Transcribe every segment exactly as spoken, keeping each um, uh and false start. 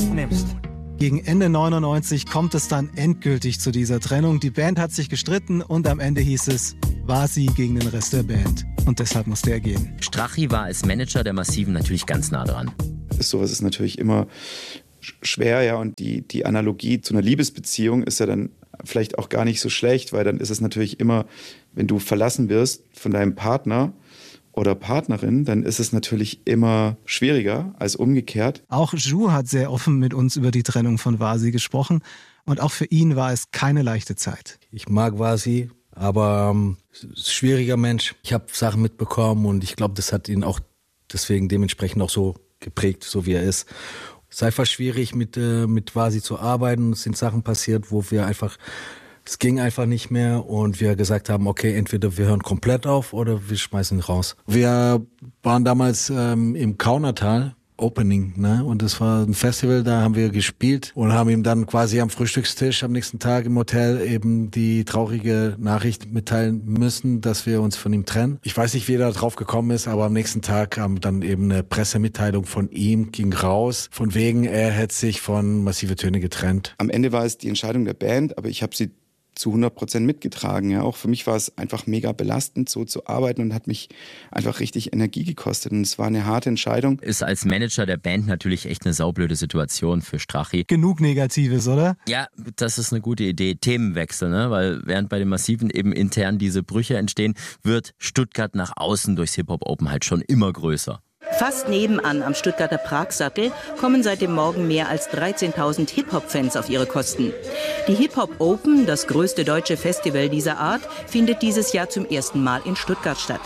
nimmst. Gegen Ende neunundneunzig kommt es dann endgültig zu dieser Trennung. Die Band hat sich gestritten und am Ende hieß es, war sie gegen den Rest der Band. Und deshalb musste er gehen. Strachi war als Manager der Massiven natürlich ganz nah dran. Sowas ist natürlich immer schwer, ja, und die, die Analogie zu einer Liebesbeziehung ist ja dann vielleicht auch gar nicht so schlecht, weil dann ist es natürlich immer, wenn du verlassen wirst von deinem Partner oder Partnerin, dann ist es natürlich immer schwieriger als umgekehrt. Auch Zhu hat sehr offen mit uns über die Trennung von Vasi gesprochen und auch für ihn war es keine leichte Zeit. Ich mag Vasi, aber ähm, schwieriger Mensch. Ich habe Sachen mitbekommen und ich glaube, das hat ihn auch deswegen dementsprechend auch so geprägt, so wie er ist. Es ist einfach schwierig, mit, äh, mit Vasi zu arbeiten. Es sind Sachen passiert, wo wir einfach, es ging einfach nicht mehr und wir gesagt haben, okay, entweder wir hören komplett auf oder wir schmeißen ihn raus. Wir waren damals ähm, im Kaunertal, Opening, ne? Und das war ein Festival, da haben wir gespielt und haben ihm dann quasi am Frühstückstisch am nächsten Tag im Hotel eben die traurige Nachricht mitteilen müssen, dass wir uns von ihm trennen. Ich weiß nicht, wie er da drauf gekommen ist, aber am nächsten Tag kam dann eben eine Pressemitteilung von ihm, ging raus, von wegen, er hätte sich von Massive Töne getrennt. Am Ende war es die Entscheidung der Band, aber ich habe sie zu hundert Prozent mitgetragen. Ja. Auch für mich war es einfach mega belastend, so zu arbeiten und hat mich einfach richtig Energie gekostet. Und es war eine harte Entscheidung. Ist als Manager der Band natürlich echt eine saublöde Situation für Strachi. Genug Negatives, oder? Ja, das ist eine gute Idee. Themenwechsel, ne? Weil während bei den Massiven eben intern diese Brüche entstehen, wird Stuttgart nach außen durchs Hip-Hop Open halt schon immer größer. Fast nebenan am Stuttgarter Pragsattel kommen seit dem Morgen mehr als dreizehntausend Hip-Hop-Fans auf ihre Kosten. Die Hip-Hop Open, das größte deutsche Festival dieser Art, findet dieses Jahr zum ersten Mal in Stuttgart statt.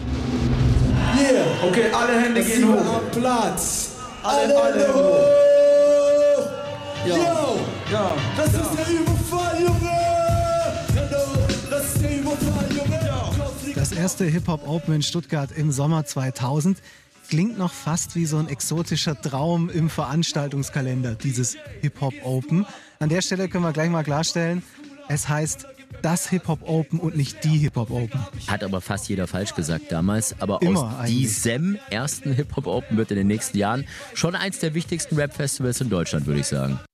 Yeah, okay, alle Hände gehen hoch. Am Platz. Alle, alle hoch. Yo, yo, das ist der Überfall, Junge. Das ist der Überfall, Junge. Das erste Hip-Hop Open in Stuttgart im Sommer zweitausend. Klingt noch fast wie so ein exotischer Traum im Veranstaltungskalender, dieses Hip-Hop Open. An der Stelle können wir gleich mal klarstellen, es heißt das Hip-Hop Open und nicht die Hip-Hop Open. Hat aber fast jeder falsch gesagt damals. Aber Immer aus eigentlich. diesem ersten Hip-Hop Open wird in den nächsten Jahren schon eins der wichtigsten Rap-Festivals in Deutschland, würde ich sagen.